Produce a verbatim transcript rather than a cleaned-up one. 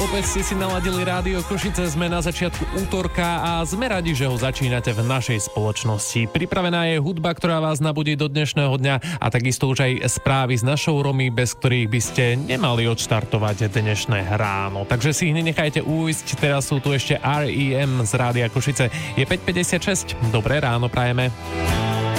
Opäť ste si naladili Rádio Košice, sme na začiatku útorka a sme radi, že ho začínate v našej spoločnosti. Pripravená je hudba, ktorá vás nabudí do dnešného dňa a takisto už aj správy s našou Romy, bez ktorých by ste nemali odštartovať dnešné ráno. Takže si ich nenechajte újsť, teraz sú tu ešte er é em z Rádia Košice. Je päť päťdesiatšesť, dobré ráno prajeme.